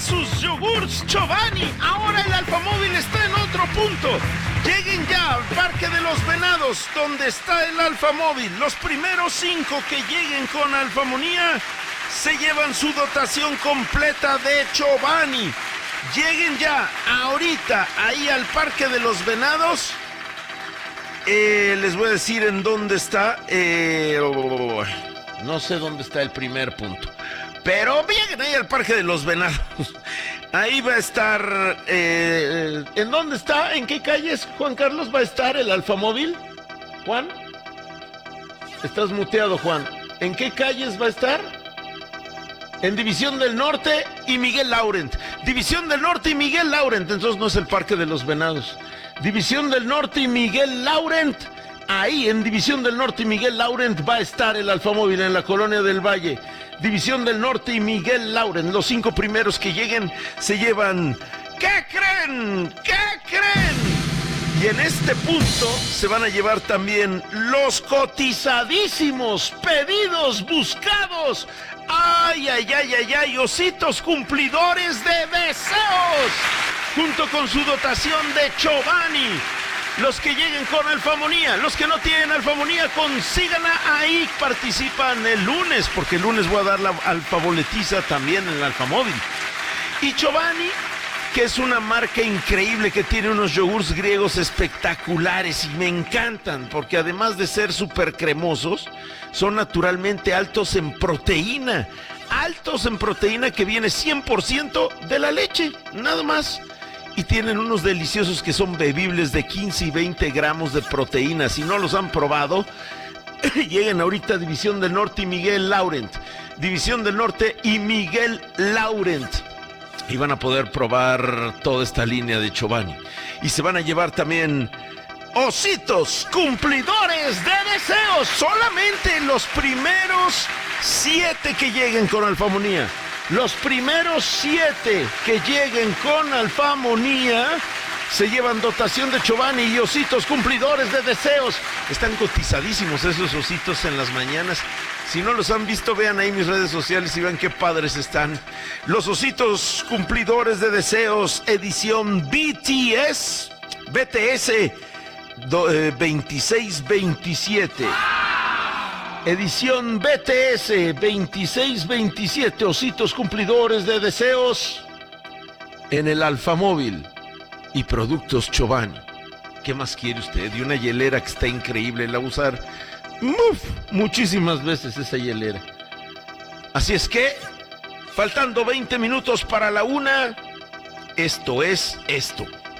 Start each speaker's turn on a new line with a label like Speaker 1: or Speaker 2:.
Speaker 1: sus yogurts Chobani. Ahora el Alfamóvil está en otro punto. Lleguen ya al Parque de los Venados, donde está el Alfamóvil. Los primeros 5 que lleguen con Alfamonía se llevan su dotación completa de Chobani. Lleguen ya, ahorita, ahí al Parque de los Venados. Les voy a decir en dónde está. No sé dónde está el primer punto. Pero lleguen ahí al Parque de los Venados. Ahí va a estar. ¿En dónde está? ¿En qué calles, Juan Carlos, va a estar el Alfamóvil? ¿Juan? Estás muteado, Juan. ¿En qué calles va a estar? En División del Norte y Miguel Laurent. División del Norte y Miguel Laurent. Entonces no es el Parque de los Venados. División del Norte y Miguel Laurent. Ahí en División del Norte y Miguel Laurent va a estar el Alfamóvil en la Colonia del Valle. División del Norte y Miguel Laurent. Los 5 primeros que lleguen se llevan... ¿Qué creen? ¿Qué creen? Y en este punto se van a llevar también los cotizadísimos, pedidos, buscados. ¡Ay, ay, ay, ay, ay! Ositos cumplidores de deseos. Junto con su dotación de Chobani. Los que lleguen con Alfamonía, los que no tienen Alfamonía, consíganla ahí. Participan el lunes, porque el lunes voy a dar la alfaboletiza también en el Alfamóvil. Y Chobani, que es una marca increíble que tiene unos yogurts griegos espectaculares y me encantan, porque además de ser súper cremosos, son naturalmente altos en proteína. Altos en proteína que viene 100% de la leche, nada más. Y tienen unos deliciosos que son bebibles de 15 y 20 gramos de proteína. Si no los han probado, lleguen ahorita a División del Norte y Miguel Laurent. División del Norte y Miguel Laurent. Y van a poder probar toda esta línea de Chobani. Y se van a llevar también ositos cumplidores de deseos. Solamente los primeros 7 que lleguen con Alfamonía. Los primeros 7 que lleguen con Alfamonía se llevan dotación de Chobani y ositos cumplidores de deseos. Están cotizadísimos esos ositos en las mañanas. Si no los han visto, vean ahí mis redes sociales y vean qué padres están. Los ositos cumplidores de deseos, edición BTS 2627. Edición BTS 2627, ositos cumplidores de deseos en el Alfamóvil y productos Chobani. ¿Qué más quiere usted? Y una hielera que está increíble, la voy a usar muchísimas veces esa hielera. Así es que, faltando 20 minutos para la 1, esto es esto.